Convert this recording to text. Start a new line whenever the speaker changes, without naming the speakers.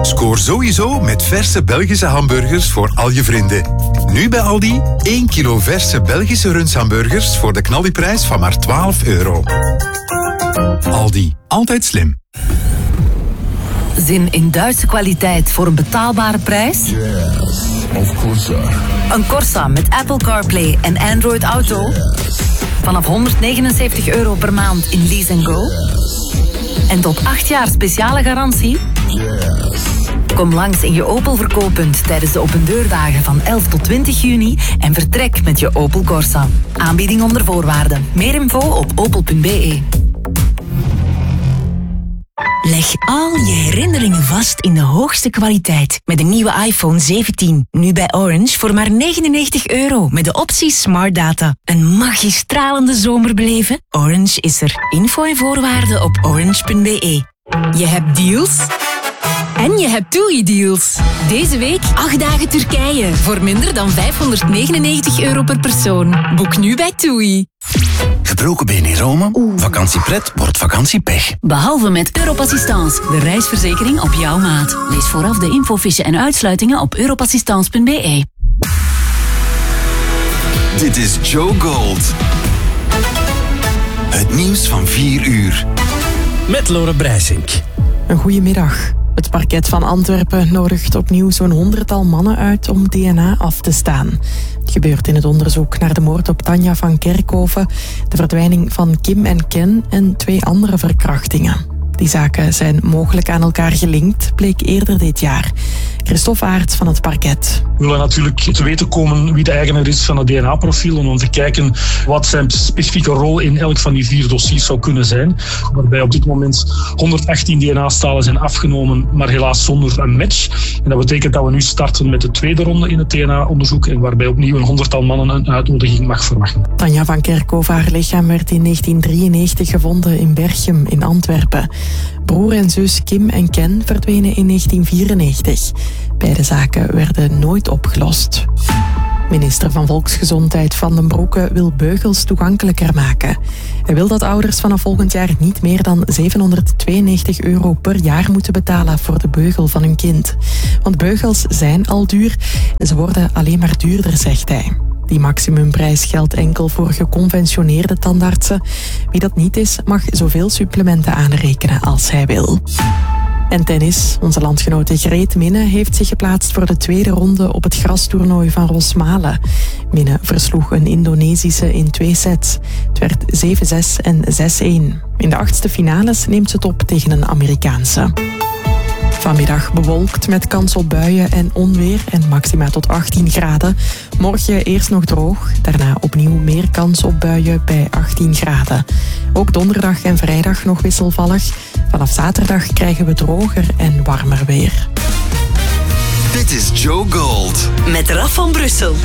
Scoor sowieso met verse Belgische hamburgers voor al je vrienden. Nu bij Aldi 1 kilo verse Belgische rundshamburgers voor de knalliprijs van maar €12. Aldi, altijd slim.
Zin in Duitse kwaliteit voor een betaalbare prijs?
Yes, of course.
Een Corsa met Apple CarPlay en Android Auto?
Yes.
Vanaf €199 per maand in Lease & Go? En tot 8 jaar speciale garantie?
Yes.
Kom langs in je Opel verkooppunt tijdens de opendeurdagen van 11 tot 20 juni en vertrek met je Opel Corsa. Aanbieding onder voorwaarden. Meer info op opel.be.
Leg al je herinneringen vast in de hoogste kwaliteit met de nieuwe iPhone 17. Nu bij Orange voor maar €99 met de optie Smart Data. Een magistralende zomer beleven? Orange is er. Info en voorwaarden op orange.be.
Je hebt deals en je hebt TUI-deals. Deze week 8 dagen Turkije voor minder dan €599 per persoon. Boek nu bij TUI.
Gebroken been in Rome? Vakantiepret wordt vakantiepech.
Behalve met Europassistance, de reisverzekering op jouw maat. Lees vooraf de infofiche en uitsluitingen op europassistance.be.
Dit is Joe Gold. Het nieuws van 4 uur.
Met Lore Breisink.
Een goedemiddag. Het parket van Antwerpen nodigt opnieuw zo'n 100-tal mannen uit om DNA af te staan. Het gebeurt in het onderzoek naar de moord op Tanja van Kerkhoven, de verdwijning van Kim en Ken en 2 andere verkrachtingen. Die zaken zijn mogelijk aan elkaar gelinkt, bleek eerder dit jaar. Christophe Aerts van het parket.
We willen natuurlijk te weten komen wie de eigenaar is van het DNA-profiel om te kijken wat zijn specifieke rol in elk van die 4 dossiers zou kunnen zijn. Waarbij op dit moment 118 DNA-stalen zijn afgenomen, maar helaas zonder een match. En dat betekent dat we nu starten met de tweede ronde in het DNA-onderzoek en waarbij opnieuw een 100-tal mannen een uitnodiging mag verwachten.
Tanja van Kerkhoven, haar lichaam werd in 1993 gevonden in Berchem in Antwerpen. Broer en zus Kim en Ken verdwenen in 1994. Beide zaken werden nooit opgelost. Minister van Volksgezondheid Van den Broeke wil beugels toegankelijker maken. Hij wil dat ouders vanaf volgend jaar niet meer dan €792 per jaar moeten betalen voor de beugel van hun kind. Want beugels zijn al duur en ze worden alleen maar duurder, zegt hij. Die maximumprijs geldt enkel voor geconventioneerde tandartsen. Wie dat niet is, mag zoveel supplementen aanrekenen als hij wil. En tennis. Onze landgenote Greet Minne heeft zich geplaatst voor de tweede ronde op het grastoernooi van Rosmalen. Minne versloeg een Indonesische in 2 sets. Het werd 7-6 en 6-1. In de 8e finales neemt ze het op tegen een Amerikaanse. Vanmiddag bewolkt met kans op buien en onweer en maxima tot 18 graden. Morgen eerst nog droog, daarna opnieuw meer kans op buien bij 18 graden. Ook donderdag en vrijdag nog wisselvallig. Vanaf zaterdag krijgen we droger en warmer weer.
Dit is Joe Gold.
Met Raf van Brussel.